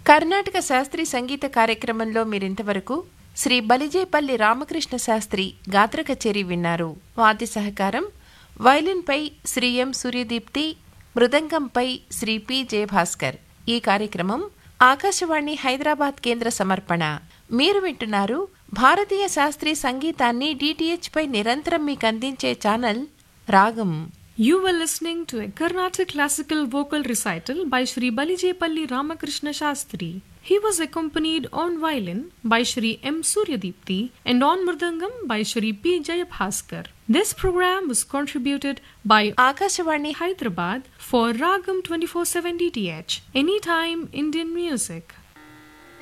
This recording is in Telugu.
కర్ణాటక శాస్త్రీయ సంగీత కార్యక్రమంలో మీరింతవరకు శ్రీ బలిజేపల్లి రామకృష్ణ శాస్త్రి గాత్ర కచేరీ విన్నారు. వాద్య సహకారం వయలిన్పై శ్రీ ఎం సూర్యదీప్తి, మృదంగంపై శ్రీ పి జయభాస్కర్. ఈ కార్యక్రమం ఆకాశవాణి హైదరాబాద్ కేంద్ర సమర్పణ. మీరు వింటున్నారు భారతీయ శాస్త్రీయ సంగీతాన్ని DTH పై నిరంతరం మీకు అందించే ఛానల్ రాగం. You were listening to a Carnatic classical vocal recital by Shri Balijepalli Ramakrishna Shastri. He was accompanied on violin by Shri M. Suryadipti and on mridangam by Shri P. Jayabhaskar. This program was contributed by Akashvani Hyderabad for Ragam 24/7 DTH. Anytime Indian music.